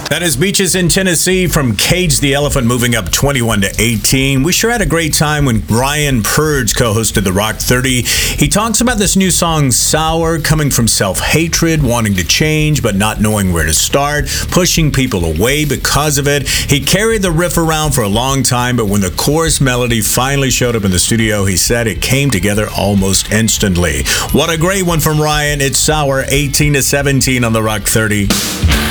That is Beaches in Tennessee from Cage the Elephant, moving up 21-18. We sure had a great time when Ryan Purge co-hosted the Rock 30. He talks about this new song, Sour, coming from self-hatred, wanting to change but not knowing where to start, pushing people away because of it. He carried the riff around for a long time, but when the chorus melody finally showed up in the studio, he said it came together almost instantly. What a great one from Ryan. It's Sour, 18-17 on the Rock 30.